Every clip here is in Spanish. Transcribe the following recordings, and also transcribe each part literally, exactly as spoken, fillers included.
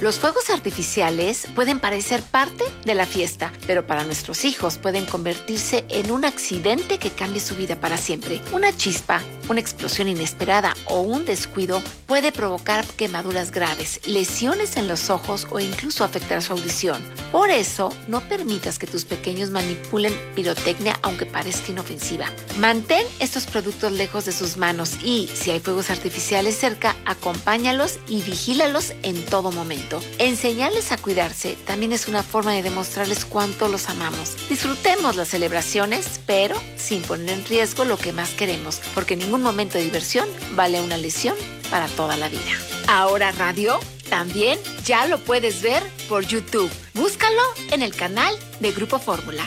Los fuegos artificiales pueden parecer parte de la fiesta, pero para nuestros hijos pueden convertirse en un accidente que cambie su vida para siempre. Una chispa, una explosión inesperada o un descuido puede provocar quemaduras graves, lesiones en los ojos o incluso afectar su audición. Por eso, no permitas que tus pequeños manipulen pirotecnia aunque parezca inofensiva. Mantén estos productos lejos de sus manos y, si hay fuegos artificiales cerca, acompáñalos y vigílalos en todo momento. Enseñarles a cuidarse también es una forma de demostrarles cuánto los amamos. Disfrutemos las celebraciones, pero sin poner en riesgo lo que más queremos, porque ningún momento de diversión vale una lesión para toda la vida. Ahora Radio también ya lo puedes ver por YouTube. Búscalo en el canal de Grupo Fórmula.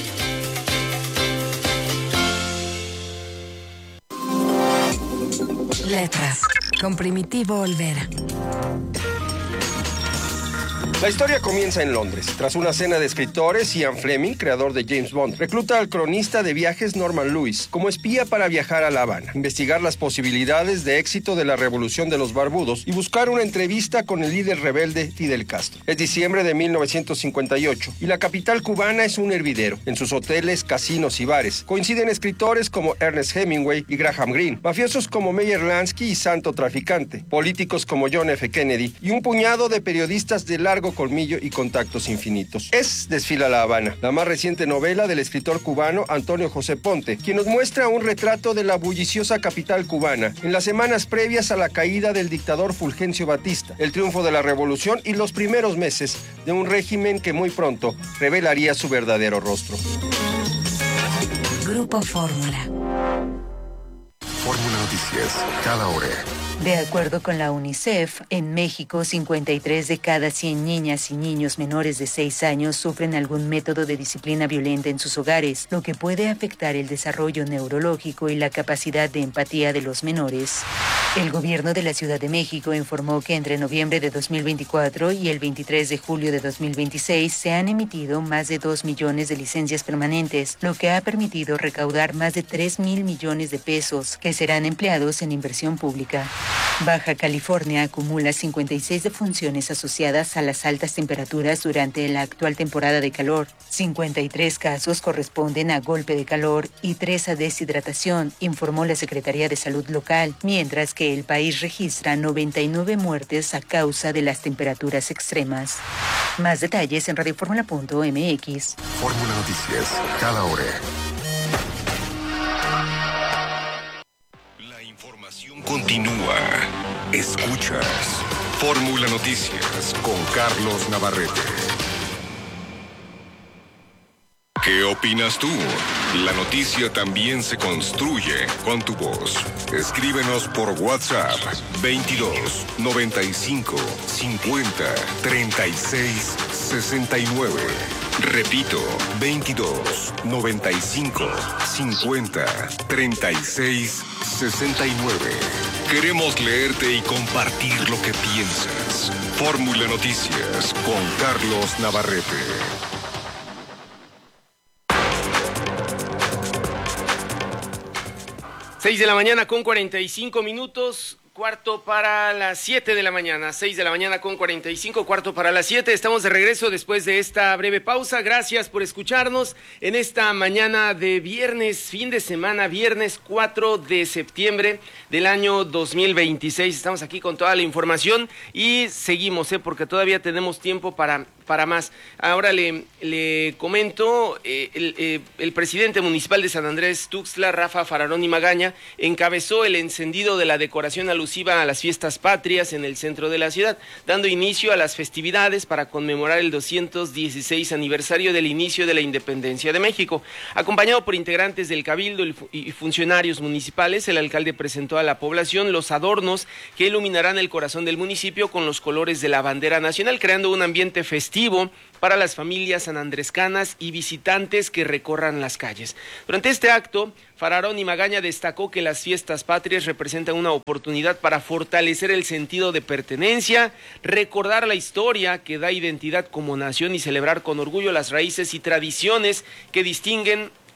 Letras, con Primitivo Olvera. La historia comienza en Londres. Tras una cena de escritores, Ian Fleming, creador de James Bond, recluta al cronista de viajes Norman Lewis como espía para viajar a La Habana, investigar las posibilidades de éxito de la revolución de los barbudos y buscar una entrevista con el líder rebelde Fidel Castro. Es diciembre de mil novecientos cincuenta y ocho y la capital cubana es un hervidero. En sus hoteles, casinos y bares coinciden escritores como Ernest Hemingway y Graham Greene, mafiosos como Meyer Lansky y Santo Traficante, políticos como John F. Kennedy y un puñado de periodistas de largo colmillo y contactos infinitos. Es Desfila La Habana, la más reciente novela del escritor cubano Antonio José Ponte, quien nos muestra un retrato de la bulliciosa capital cubana en las semanas previas a la caída del dictador Fulgencio Batista, el triunfo de la revolución y los primeros meses de un régimen que muy pronto revelaría su verdadero rostro. Grupo Fórmula. Fórmula Noticias, cada hora. De acuerdo con la UNICEF, en México, cincuenta y tres de cada cien niñas y niños menores de seis años sufren algún método de disciplina violenta en sus hogares, lo que puede afectar el desarrollo neurológico y la capacidad de empatía de los menores. El gobierno de la Ciudad de México informó que entre noviembre de dos mil veinticuatro y el veintitrés de julio de dos mil veintiséis se han emitido más de dos millones de licencias permanentes, lo que ha permitido recaudar más de tres mil millones de pesos, que serán empleados en inversión pública. Baja California acumula cincuenta y seis defunciones asociadas a las altas temperaturas durante la actual temporada de calor. cincuenta y tres casos corresponden a golpe de calor y tres a deshidratación, informó la Secretaría de Salud local, mientras que el país registra noventa y nueve muertes a causa de las temperaturas extremas. Más detalles en radioformula punto m x. Fórmula Noticias, cada hora. Continúa. Escuchas Fórmula Noticias con Carlos Navarrete. ¿Qué opinas tú? La noticia también se construye con tu voz. Escríbenos por WhatsApp veintidós, noventa y cinco, cincuenta, treinta y seis, sesenta y nueve. Repito, veintidós, noventa y cinco, cincuenta, treinta y seis, sesenta y nueve. Queremos leerte y compartir lo que piensas. Fórmula Noticias con Carlos Navarrete. seis de la mañana con cuarenta y cinco minutos. Cuarto para las siete de la mañana, seis de la mañana con cuarenta y cinco, cuarto para las siete. Estamos de regreso después de esta breve pausa. Gracias por escucharnos en esta mañana de viernes, fin de semana, viernes cuatro de septiembre del año dos mil veintiséis. Estamos aquí con toda la información y seguimos, ¿eh? porque todavía tenemos tiempo para... para más. Ahora le, le comento, eh, el, eh, el presidente municipal de San Andrés Tuxtla, Rafa Fararoni Magaña, encabezó el encendido de la decoración alusiva a las fiestas patrias en el centro de la ciudad, dando inicio a las festividades para conmemorar el doscientos dieciséis aniversario del inicio de la independencia de México. Acompañado por integrantes del Cabildo y funcionarios municipales, el alcalde presentó a la población los adornos que iluminarán el corazón del municipio con los colores de la bandera nacional, creando un ambiente festivo para las familias sanandrescanas y visitantes que recorran las calles. Durante este acto, Fararoni Magaña destacó que las fiestas patrias representan una oportunidad para fortalecer el sentido de pertenencia, recordar la historia que da identidad como nación y celebrar con orgullo las raíces y tradiciones que distinguen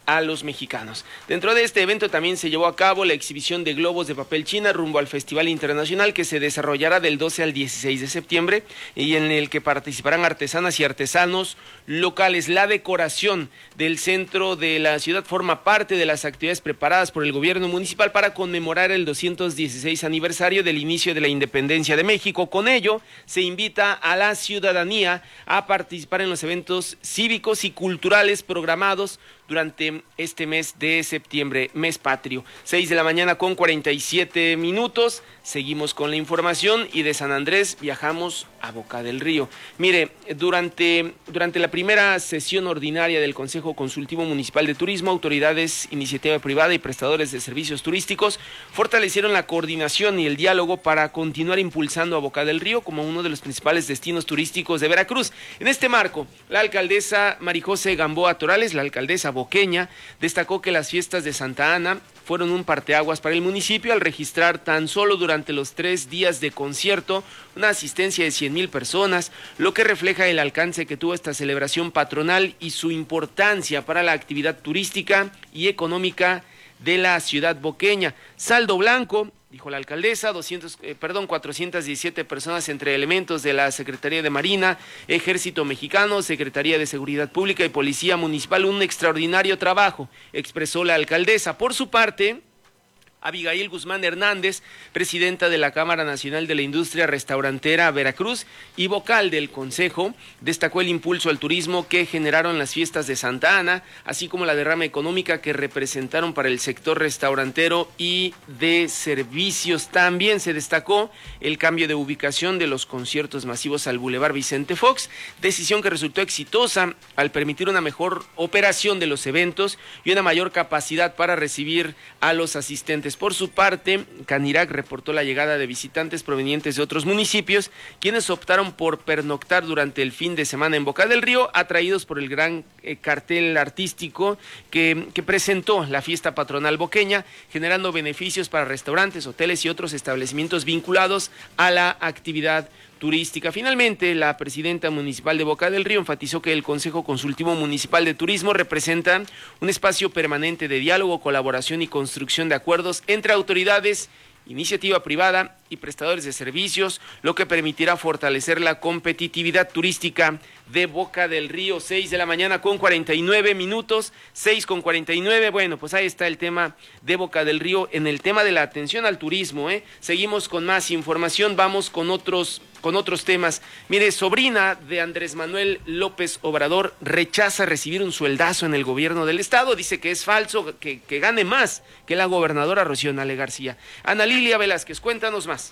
a los mexicanos. Dentro de este evento también se llevó a cabo la exhibición de globos de papel China rumbo al Festival Internacional que se desarrollará del doce al dieciséis de septiembre y en el que participarán artesanas y artesanos locales. La decoración del centro de la ciudad forma parte de las actividades preparadas por el gobierno municipal para conmemorar el doscientos dieciséis aniversario del inicio de la independencia de México. Con ello, se invita a la ciudadanía a participar en los eventos cívicos y culturales programados durante este mes de septiembre, mes patrio. seis de la mañana con cuarenta y siete minutos. Seguimos con la información y de San Andrés viajamos a Boca del Río. Mire, durante, durante la primera sesión ordinaria del Consejo Consultivo Municipal de Turismo, autoridades, iniciativa privada y prestadores de servicios turísticos fortalecieron la coordinación y el diálogo para continuar impulsando a Boca del Río como uno de los principales destinos turísticos de Veracruz. En este marco, la alcaldesa Marijose Gamboa Torales, la alcaldesa boqueña, destacó que las fiestas de Santa Ana fueron un parteaguas para el municipio al registrar tan solo durante los tres días de concierto una asistencia de cien mil personas, lo que refleja el alcance que tuvo esta celebración patronal y su importancia para la actividad turística y económica de la ciudad boqueña. Saldo blanco, dijo la alcaldesa, doscientos, eh, perdón, cuatrocientas diecisiete personas entre elementos de la Secretaría de Marina, Ejército Mexicano, Secretaría de Seguridad Pública y Policía Municipal, un extraordinario trabajo, expresó la alcaldesa. Por su parte, Abigail Guzmán Hernández, presidenta de la Cámara Nacional de la Industria Restaurantera Veracruz y vocal del Consejo, destacó el impulso al turismo que generaron las fiestas de Santa Ana, así como la derrama económica que representaron para el sector restaurantero y de servicios. También se destacó el cambio de ubicación de los conciertos masivos al Boulevard Vicente Fox, decisión que resultó exitosa al permitir una mejor operación de los eventos y una mayor capacidad para recibir a los asistentes. Por su parte, Canirac reportó la llegada de visitantes provenientes de otros municipios, quienes optaron por pernoctar durante el fin de semana en Boca del Río, atraídos por el gran eh, cartel artístico que, que presentó la fiesta patronal boqueña, generando beneficios para restaurantes, hoteles y otros establecimientos vinculados a la actividad turística. Finalmente, la presidenta municipal de Boca del Río enfatizó que el Consejo Consultivo Municipal de Turismo representa un espacio permanente de diálogo, colaboración y construcción de acuerdos entre autoridades, iniciativa privada y prestadores de servicios, lo que permitirá fortalecer la competitividad turística de Boca del Río. Seis de la mañana con cuarenta y nueve minutos, seis con cuarenta y nueve. Bueno, pues ahí está el tema de Boca del Río en el tema de la atención al turismo, ¿eh? Seguimos con más información, vamos con otros con otros temas. Mire, sobrina de Andrés Manuel López Obrador rechaza recibir un sueldazo en el gobierno del estado, dice que es falso, que, que gane más que la gobernadora Rocío Nale García. Ana Lilia Velázquez, cuéntanos más.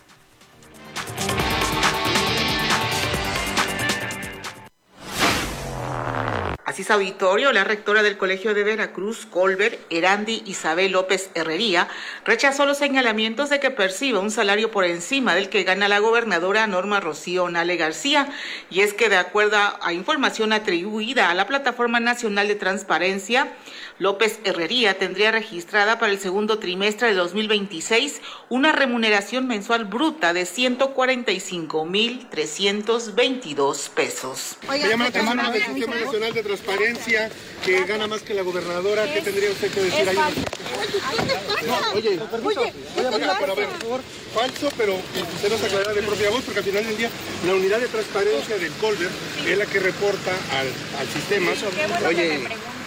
Asís Auditorio, la rectora del Colegio de Veracruz, Colbert Erandi Isabel López Herrería, rechazó los señalamientos de que perciba un salario por encima del que gana la gobernadora Norma Rocío Nale García, y es que de acuerdo a información atribuida a la Plataforma Nacional de Transparencia, López Herrería tendría registrada para el segundo trimestre de dos mil veintiséis una remuneración mensual bruta de ciento cuarenta y cinco mil trescientos veintidós pesos. Se llama la del Sistema Nacional de Transparencia, que gana más que la gobernadora. ¿Qué tendría usted que decir ahí? No, oye, oye, pero a ver, por favor, falso, pero usted nos aclarará de propia voz, porque al final del día la unidad de transparencia del Colbert es la que reporta al, al sistema. Oye,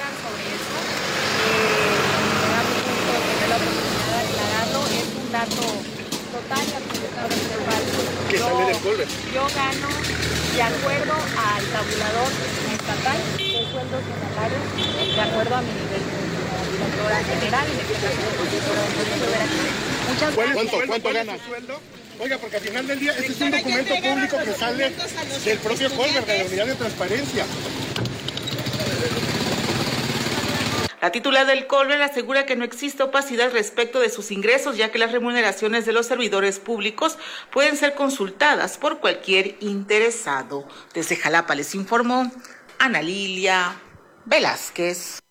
es un dato total y absolutamente falso. ¿Qué sale del Colbert? Yo gano de acuerdo al tabulador estatal de sueldos y salarios, de acuerdo a mi nivel como directora general, en este caso de directora del Colegio de Veracruz. Muchas gracias. ¿Cuánto, cuánto gana? ¿Sueldo? Oiga, porque al final del día este es un documento público que sale del propio Colbert, de la unidad de transparencia. La titular del Colbert asegura que no existe opacidad respecto de sus ingresos, ya que las remuneraciones de los servidores públicos pueden ser consultadas por cualquier interesado. Desde Jalapa les informó Ana Lilia Velázquez.